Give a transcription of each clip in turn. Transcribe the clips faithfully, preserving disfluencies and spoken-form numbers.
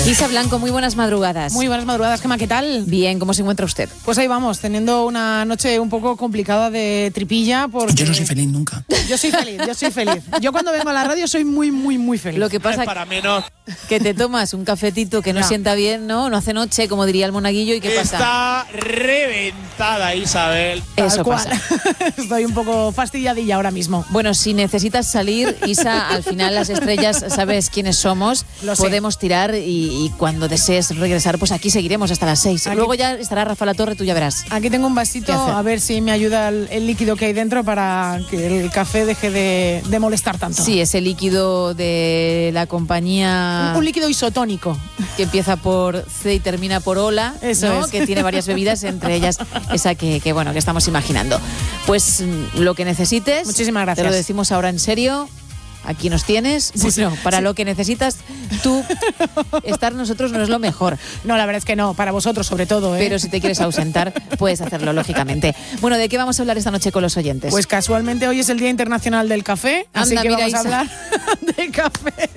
Isa Blanco, muy buenas madrugadas. Muy buenas madrugadas, Gemma, ¿qué tal? Bien, ¿cómo se encuentra usted? Pues ahí vamos, teniendo una noche un poco complicada de tripilla porque... Yo no soy feliz nunca. Yo soy feliz, yo soy feliz. Yo cuando vengo a la radio soy muy, muy, muy feliz. Lo que pasa es para menos. que te tomas un cafetito que no Ya. sienta bien, ¿no? No hace noche, como diría el monaguillo, ¿y qué pasa? Está reventada, Isabel. Tal Eso cual. pasa. Estoy un poco fastidiadilla ahora mismo. Bueno, si necesitas salir, Isa, al final las estrellas, sabes quiénes somos, Lo sé. podemos tirar y, y cuando desees regresar, pues aquí seguiremos hasta las seis. Aquí- Luego ya estará Rafa La Torre, tú ya verás. Aquí tengo un vasito, ¿Qué hacer? a ver si me ayuda el, el líquido que hay dentro para que el café deje de, de molestar tanto. Sí, ese líquido de la compañía Un, un líquido isotónico. que empieza por C y termina por Ola, Eso ¿no? es. Que tiene varias bebidas, entre ellas esa que, que, bueno, que estamos imaginando. Pues mm, lo que necesites, Muchísimas gracias. te lo decimos ahora en serio. Aquí nos tienes. Sí, sí, Bueno, para sí. lo que necesitas, tú estar nosotros no es lo mejor. No, la verdad es que no, para vosotros sobre todo, ¿eh? Pero si te quieres ausentar, puedes hacerlo, lógicamente. Bueno, ¿de qué vamos a hablar esta noche con los oyentes? Pues casualmente hoy es el Día Internacional del Café, así Anda, que mira, vamos a Isa. hablar de café.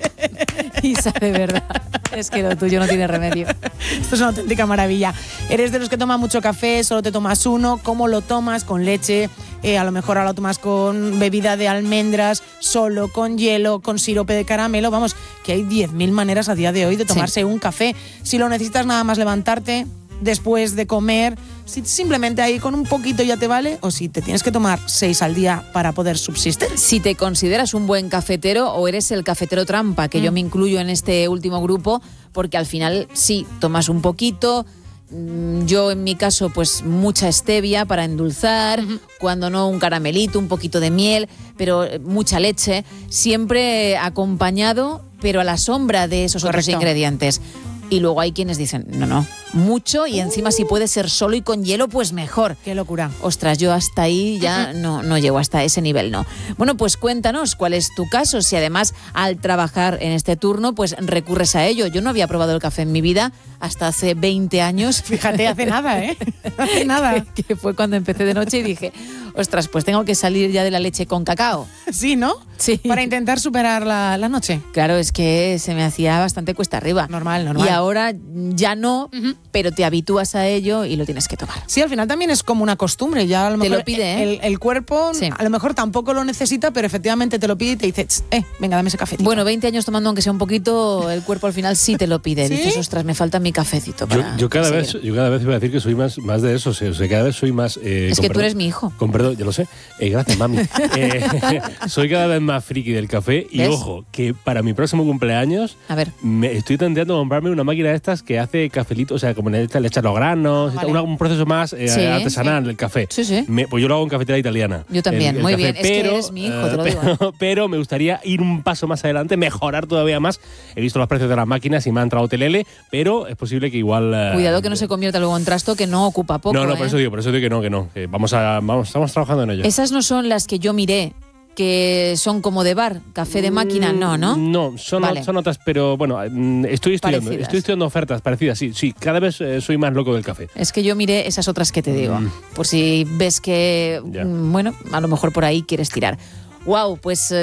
Isa, de verdad. Es que lo tuyo no tiene remedio. Esto es una auténtica maravilla. ¿Eres de los que toman mucho café, solo te tomas uno? ¿Cómo lo tomas? ¿Con leche? Eh, a lo mejor ahora lo tomas con bebida de almendras, solo, con hielo, con sirope de caramelo. Vamos, que hay diez mil maneras a día de hoy de tomarse Sí. un café. Si lo necesitas nada más levantarte después de comer, si simplemente ahí con un poquito ya te vale, o si te tienes que tomar seis al día para poder subsistir. Si te consideras un buen cafetero o eres el cafetero trampa, que Mm. yo me incluyo en este último grupo, porque al final sí, tomas un poquito. mm, Yo en mi caso pues mucha stevia para endulzar, cuando no un caramelito, un poquito de miel, pero eh, mucha leche, siempre acompañado, pero a la sombra de esos otros Correcto. ingredientes. Y luego hay quienes dicen, no, no, mucho y encima si puede ser solo y con hielo, pues mejor. Qué locura. Ostras, yo hasta ahí ya no, no llego, hasta ese nivel no. Bueno, pues cuéntanos cuál es tu caso, si además al trabajar en este turno pues recurres a ello. Yo no había probado el café en mi vida hasta hace veinte años. Fíjate, hace nada, ¿eh? Hace nada. que, que fue cuando empecé de noche y dije, ostras, pues tengo que salir ya de la leche con cacao. Sí, ¿no? Sí. Para intentar superar la, la noche. Claro, es que se me hacía bastante cuesta arriba. Normal, normal. Y ahora ya no, pero te habitúas a ello y lo tienes que tomar. Sí, al final también es como una costumbre. Ya a lo Te mejor lo pide, ¿eh? el, el cuerpo Sí. a lo mejor tampoco lo necesita, pero efectivamente te lo pide y te dice, "Ch, eh, venga, dame ese cafecito". Bueno, veinte años tomando aunque sea un poquito, el cuerpo al final sí te lo pide. ¿Sí? Dices, ostras, me falta mi cafecito. Yo, Para yo cada vez, seguir". yo cada vez iba a decir que soy más, más de eso, o sea, cada vez soy más. eh, Es con que tú perdón- eres mi hijo. Con perdón, ya lo sé. Eh, gracias, mami. Eh, soy cada vez más friki del café y ¿Ves? ojo, que para mi próximo cumpleaños A ver. me estoy intentando comprarme una máquina de estas que hace cafelito, o sea, como le echas le echas los granos, y Vale. tal, una- un proceso más eh, Sí, artesanal del café. Sí, sí. Me- pues yo lo hago en cafetera italiana. Yo también, el- el muy café, bien. Es que pero, eres mi hijo, te lo eh, digo. Pero, pero me gustaría ir un paso más adelante, mejorar todavía más. He visto los precios de las máquinas y me ha entrado telele, pero es posible que igual. eh, Cuidado que no se convierta luego en trasto, que no ocupa poco. No, no, ¿eh? por eso digo, por eso digo que no, que no. Que vamos a, vamos, estamos trabajando en ello. Esas no son las que yo miré, que son como de bar, café de máquina, no, ¿no? No, son, Vale. son otras, pero bueno, mm, estoy estudiando, Parecidas. estoy estudiando ofertas parecidas, sí, sí, cada vez eh, soy más loco del café. Es que yo miré esas otras que te digo, Mm. por si ves que, Ya. mm, bueno, a lo mejor por ahí quieres tirar. Wow, pues